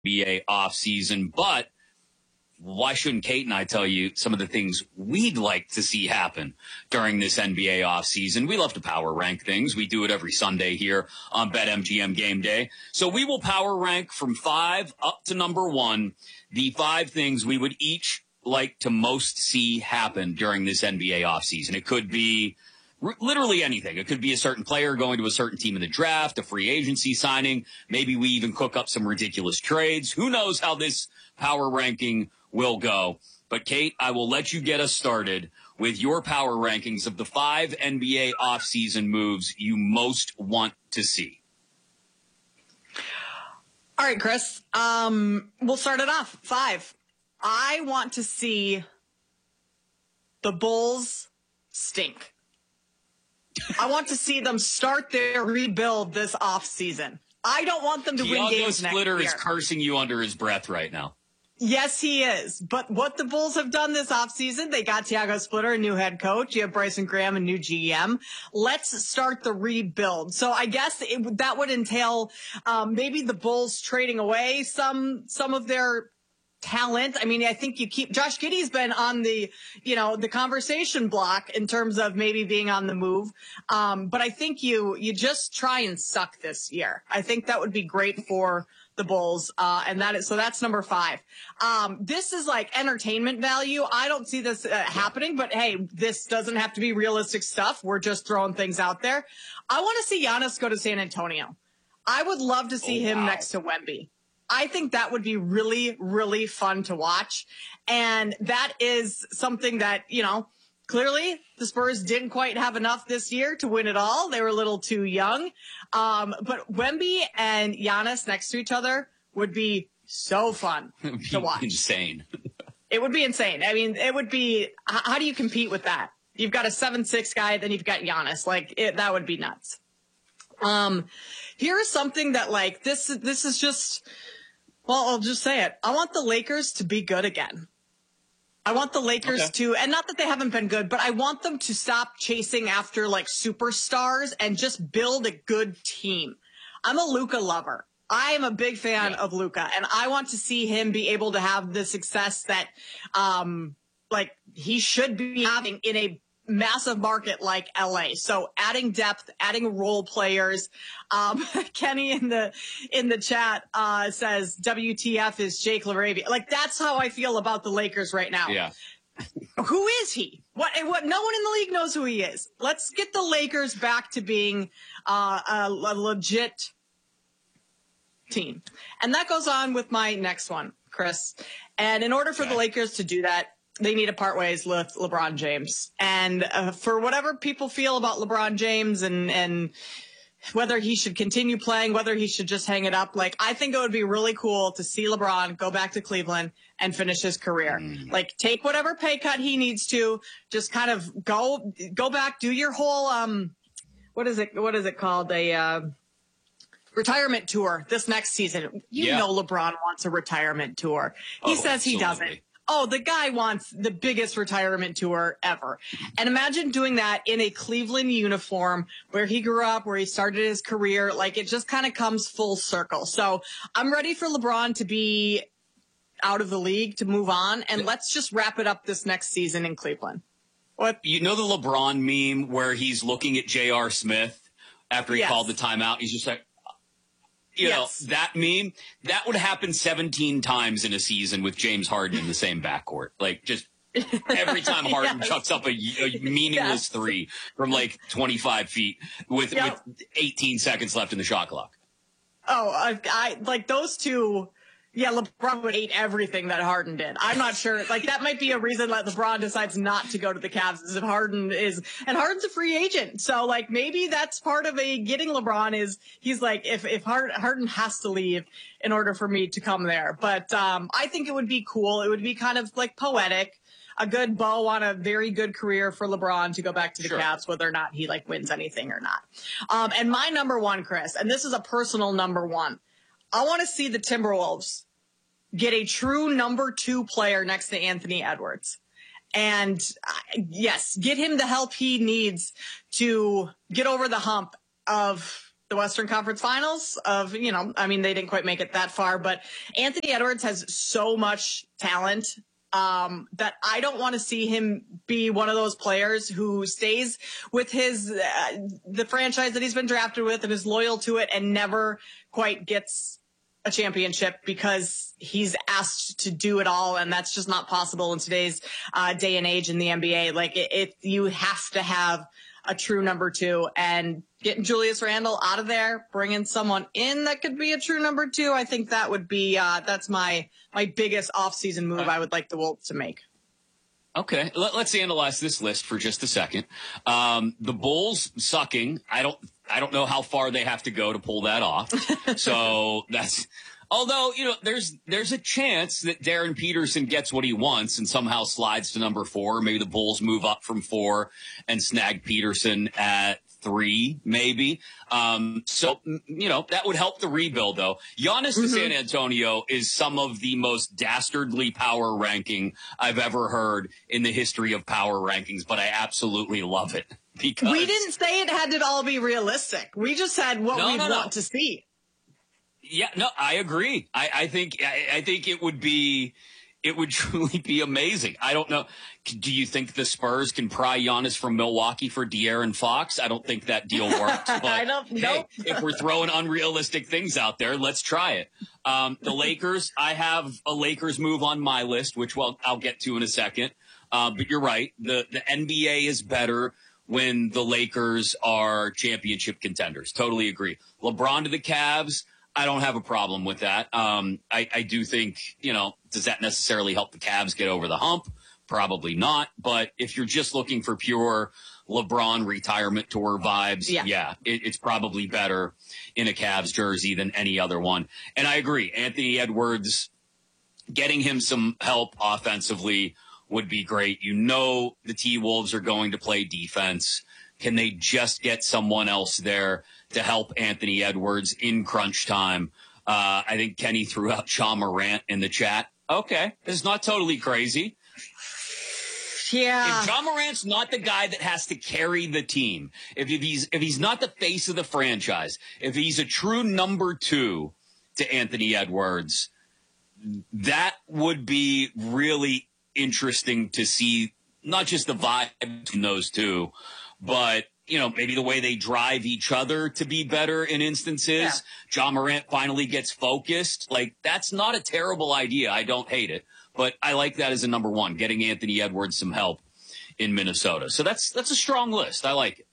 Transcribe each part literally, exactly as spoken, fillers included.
B A offseason, but why shouldn't Kate and I tell you some of the things we'd like to see happen during this N B A offseason? We love to power rank things. We do it every Sunday here on BetMGM Game Day. So we will power rank from five up to number one, the five things we would each like to most see happen during this N B A offseason. It could be r- literally anything. It could be a certain player going to a certain team in the draft, a free agency signing. Maybe we even cook up some ridiculous trades. Who knows how this power ranking will go. But Kate, I will let you get us started with your power rankings of the five N B A offseason moves you most want to see. All right, Chris. Um, we'll start it off. Five. I want to see the Bulls stink. I want to see them start their rebuild this offseason. I don't want them to Thiago win games next year. Splitter is cursing you under his breath right now. Yes, he is. But what the Bulls have done this offseason, they got Thiago Splitter, a new head coach. You have Bryson Graham, a new G M. Let's start the rebuild. So I guess it, that would entail um, maybe the Bulls trading away some some of their talent. I mean, I think you keep Josh Giddey's been on the, you know, the conversation block in terms of maybe being on the move. Um, but I think you you just try and suck this year. I think that would be great for the Bulls. Uh, and that is, so that's number five. Um, this is like entertainment value. I don't see this uh, happening, but hey, this doesn't have to be realistic stuff. We're just throwing things out there. I want to see Giannis go to San Antonio. I would love to see oh, him wow. next to Wemby. I think that would be really, really fun to watch. And that is something that, you know, clearly the Spurs didn't quite have enough this year to win it all. They were a little too young. Um, but Wemby and Giannis next to each other would be so fun to watch. Insane. It would be insane. I mean, it would be, how do you compete with that? You've got a seven six guy, then you've got Giannis. Like, it, that would be nuts. Um, here's something that, like, this, this is just, well, I'll just say it. I want the Lakers to be good again. I want the Lakers okay. to, and not that they haven't been good, but I want them to stop chasing after like superstars and just build a good team. I'm a Luka lover. I am a big fan yeah. of Luka, and I want to see him be able to have the success that, um, like he should be having in a massive market like L A. So adding depth, adding role players. Um, Kenny in the, in the chat, uh, says W T F is Jake LaRavia. Like, that's how I feel about the Lakers right now. Yeah. Who is he? What, what, no one in the league knows who he is. Let's get the Lakers back to being, uh, a, a legit team. And that goes on with my next one, Chris. And in order for okay. the Lakers to do that, they need to part ways with LeBron James. And uh, for whatever people feel about LeBron James and, and whether he should continue playing, whether he should just hang it up, like, I think it would be really cool to see LeBron go back to Cleveland and finish his career. Mm. Like, take whatever pay cut he needs to, just kind of go, go back, do your whole, um, what is it, what is it called? A, uh, retirement tour this next season. You yeah. know LeBron wants a retirement tour. He oh, says he absolutely. doesn't. Oh, the guy wants the biggest retirement tour ever. And imagine doing that in a Cleveland uniform where he grew up, where he started his career. Like, it just kind of comes full circle. So I'm ready for LeBron to be out of the league, to move on. And let's just wrap it up this next season in Cleveland. What? You know the LeBron meme where he's looking at J R. Smith after he yes. called the timeout? He's just like, You yes. know, that meme, that would happen seventeen times in a season with James Harden in the same backcourt. Like, just every time Harden yes. chucks up a, a meaningless yes. three from like twenty-five feet with, yep. with eighteen seconds left in the shot clock. Oh, I, I like those two. Yeah, LeBron would hate everything that Harden did. I'm not sure. Like, that might be a reason that LeBron decides not to go to the Cavs, is if Harden is, and Harden's a free agent. So, like, maybe that's part of a getting LeBron is he's like, if, if Harden has to leave in order for me to come there. But, um, I think it would be cool. It would be kind of like poetic, a good bow on a very good career for LeBron to go back to the sure. Cavs, whether or not he like wins anything or not. Um, and my number one, Chris, and this is a personal number one. I want to see the Timberwolves get a true number two player next to Anthony Edwards. And uh, yes, get him the help he needs to get over the hump of the Western Conference Finals of, you know, I mean, they didn't quite make it that far, but Anthony Edwards has so much talent um, that I don't want to see him be one of those players who stays with his, uh, the franchise that he's been drafted with and is loyal to it and never quite gets a championship because he's asked to do it all. And that's just not possible in today's uh, day and age in the N B A. Like it, it you have to have a true number two, and getting Julius Randle out of there, bringing someone in that could be a true number two. I think that would be, uh, that's my, my biggest offseason move I would like the Wolves to make. Okay. Let, let's analyze this list for just a second. Um, the Bulls sucking. I don't, I don't know how far they have to go to pull that off. So that's, although, you know, there's, there's a chance that Darren Peterson gets what he wants and somehow slides to number four. Maybe the Bulls move up from four and snag Peterson at three, maybe. Um, so, you know, that would help the rebuild, though. Giannis mm-hmm. to San Antonio is some of the most dastardly power ranking I've ever heard in the history of power rankings, but I absolutely love it. Because we didn't say it had to all be realistic. We just said what no, we no, want no. to see. Yeah, no, I agree. I, I think I, I think it would be it would truly be amazing. I don't know. Do you think the Spurs can pry Giannis from Milwaukee for De'Aaron Fox? I don't think that deal works. But I don't know. Hey, if we're throwing unrealistic things out there, let's try it. Um, the Lakers, I have a Lakers move on my list, which well, I'll get to in a second. Uh, but you're right. The the N B A is better when the Lakers are championship contenders. Totally agree. LeBron to the Cavs. I don't have a problem with that. Um, I, I do think, you know, does that necessarily help the Cavs get over the hump? Probably not. But if you're just looking for pure LeBron retirement tour vibes, yeah, yeah it, it's probably better in a Cavs jersey than any other one. And I agree. Anthony Edwards, getting him some help offensively would be great. You know, the T-Wolves are going to play defense. Can they just get someone else there to help Anthony Edwards in crunch time? Uh, I think Kenny threw out Ja Morant in the chat. Okay, it's not totally crazy. Yeah. If Ja Morant's not the guy that has to carry the team, if, if he's if he's not the face of the franchise, if he's a true number two to Anthony Edwards, that would be really interesting to see. Not just the vibe between those two, but, you know, maybe the way they drive each other to be better in instances. Yeah. Ja Morant finally gets focused. Like, that's not a terrible idea. I don't hate it. But I like that as a number one, getting Anthony Edwards some help in Minnesota. So that's that's a strong list. I like it.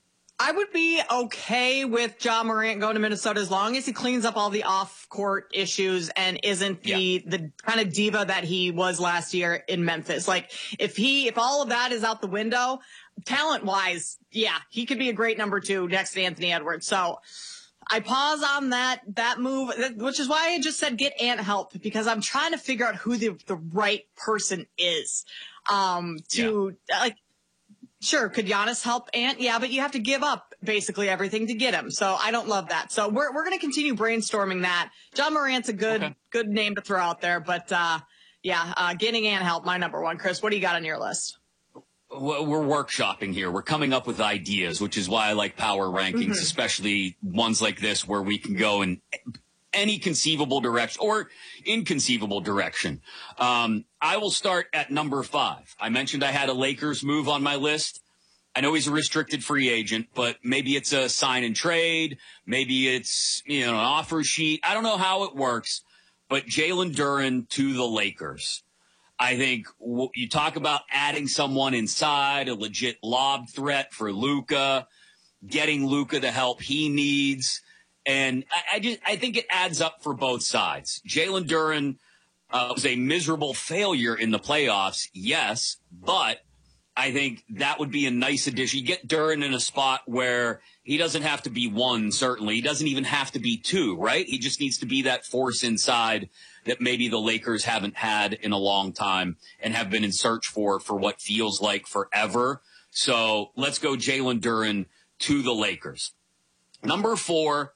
I would be okay with Ja Morant going to Minnesota as long as he cleans up all the off-court issues and isn't the yeah. the kind of diva that he was last year in Memphis. Like, if he if all of that is out the window, talent-wise, yeah, he could be a great number two next to Anthony Edwards. So I pause on that that move, which is why I just said get Ant help, because I'm trying to figure out who the the right person is. Um, to yeah. like. Sure, could Giannis help Ant? Yeah, but you have to give up basically everything to get him. So I don't love that. So we're we're going to continue brainstorming that. Ja Morant's a good okay. good name to throw out there, but uh, yeah, uh, getting Ant help, my number one. Chris, what do you got on your list? We're workshopping here. We're coming up with ideas, which is why I like power rankings, mm-hmm. especially ones like this where we can go in any conceivable direction or inconceivable direction. Um, I will start at number five. I mentioned I had a Lakers move on my list. I know he's a restricted free agent, but maybe it's a sign and trade. Maybe it's, you know, an offer sheet. I don't know how it works, but Jalen Duren to the Lakers. I think w- you talk about adding someone inside, a legit lob threat for Luka, getting Luka the help he needs. And I, I just, I think it adds up for both sides. Jalen Duren uh, was a miserable failure in the playoffs, yes, but I think that would be a nice addition. You get Duren in a spot where he doesn't have to be one, certainly. He doesn't even have to be two, right? He just needs to be that force inside that maybe the Lakers haven't had in a long time and have been in search for for what feels like forever. So let's go Jalen Duren to the Lakers. Number four,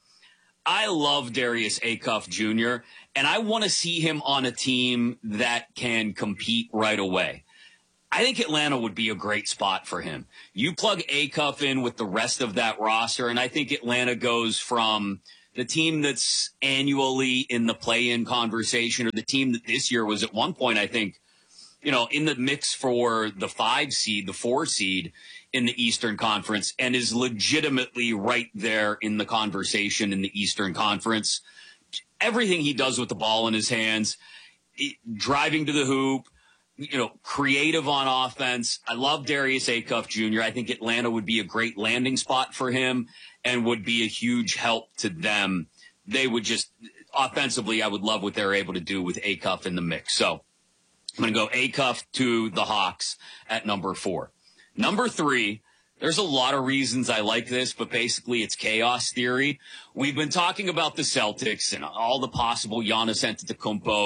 I love Darius Acuff Junior, and I want to see him on a team that can compete right away. I think Atlanta would be a great spot for him. You plug Acuff in with the rest of that roster, and I think Atlanta goes from the team that's annually in the play-in conversation, or the team that this year was at one point, I think, you know, in the mix for the five seed, the four seed in the Eastern Conference, and is legitimately right there in the conversation in the Eastern Conference. Everything he does with the ball in his hands, driving to the hoop, you know, creative on offense. I love Darius Acuff Junior I think Atlanta would be a great landing spot for him and would be a huge help to them. They would just, offensively, I would love what they're able to do with Acuff in the mix. So I'm going to go Acuff to the Hawks at number four. Number three, there's a lot of reasons I like this, but basically it's chaos theory. We've been talking about the Celtics and all the possible Giannis Antetokounmpo